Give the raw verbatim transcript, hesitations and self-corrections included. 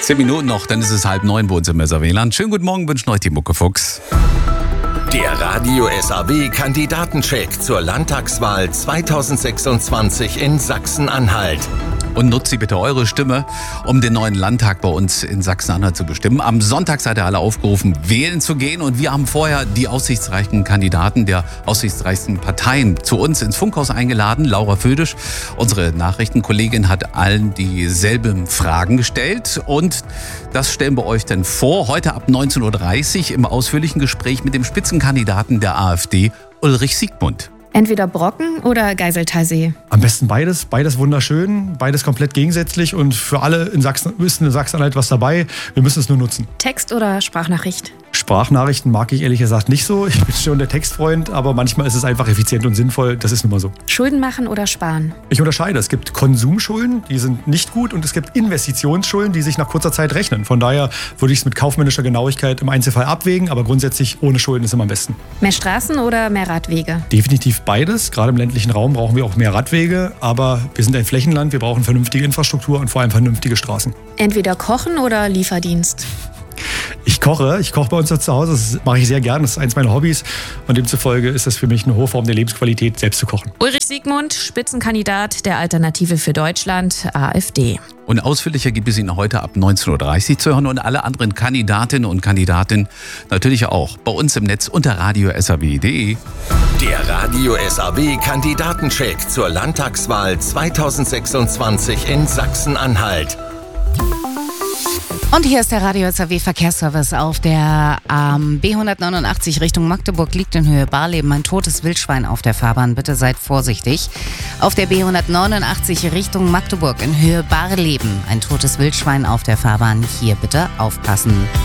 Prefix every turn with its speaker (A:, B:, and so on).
A: Zehn Minuten noch, dann ist es halb neun bei uns im S A W-Land. Schönen guten Morgen, wünschen euch die Muckefuchs.
B: Der Radio S A W-Kandidatencheck zur Landtagswahl zweitausendsechsundzwanzig in Sachsen-Anhalt.
A: Und nutzt Sie bitte eure Stimme, um den neuen Landtag bei uns in Sachsen-Anhalt zu bestimmen. Am Sonntag seid ihr alle aufgerufen, wählen zu gehen. Und wir haben vorher die aussichtsreichen Kandidaten der aussichtsreichsten Parteien zu uns ins Funkhaus eingeladen. Laura Födisch, unsere Nachrichtenkollegin, hat allen dieselben Fragen gestellt. Und das stellen wir euch dann vor, heute ab neunzehn Uhr dreißig im ausführlichen Gespräch mit dem Spitzenkandidaten der AfD, Ulrich Siegmund.
C: Entweder Brocken oder Geiseltalsee.
D: Am besten beides. Beides wunderschön, beides komplett gegensätzlich und für alle in Sachsen ist in Sachsen-Anhalt was dabei. Wir müssen es nur nutzen.
C: Text oder Sprachnachricht?
D: Sprachnachrichten mag ich ehrlich gesagt nicht so. Ich bin schon der Textfreund, aber manchmal ist es einfach effizient und sinnvoll. Das ist nun mal so.
C: Schulden machen oder sparen?
D: Ich unterscheide. Es gibt Konsumschulden, die sind nicht gut, und es gibt Investitionsschulden, die sich nach kurzer Zeit rechnen. Von daher würde ich es mit kaufmännischer Genauigkeit im Einzelfall abwägen, aber grundsätzlich ohne Schulden ist immer am besten.
C: Mehr Straßen oder mehr Radwege?
D: Definitiv beides. Gerade im ländlichen Raum brauchen wir auch mehr Radwege, aber wir sind ein Flächenland, wir brauchen vernünftige Infrastruktur und vor allem vernünftige Straßen.
C: Entweder kochen oder Lieferdienst?
D: Ich koche, ich koche bei uns zu Hause, das mache ich sehr gern, das ist eins meiner Hobbys und demzufolge ist das für mich eine hohe Form der Lebensqualität, selbst zu kochen.
C: Ulrich Siegmund, Spitzenkandidat der Alternative für Deutschland, AfD.
A: Und ausführlicher gibt es ihn heute ab neunzehn Uhr dreißig zu hören und alle anderen Kandidatinnen und Kandidaten natürlich auch bei uns im Netz unter radio s a w punkt d e.
B: Der Radio S A W-Kandidatencheck zur Landtagswahl zweitausendsechsundzwanzig in Sachsen-Anhalt.
E: Und hier ist der Radio S A W-Verkehrsservice auf der ähm, B hundertneunundachtzig Richtung Magdeburg, liegt in Höhe Barleben ein totes Wildschwein auf der Fahrbahn. Bitte seid vorsichtig. Auf der B hundertneunundachtzig Richtung Magdeburg in Höhe Barleben ein totes Wildschwein auf der Fahrbahn. Hier bitte aufpassen.